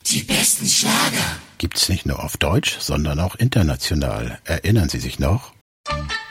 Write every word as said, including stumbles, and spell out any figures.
Die besten Schlager. Gibt's nicht nur auf Deutsch, sondern auch international. Erinnern Sie sich noch?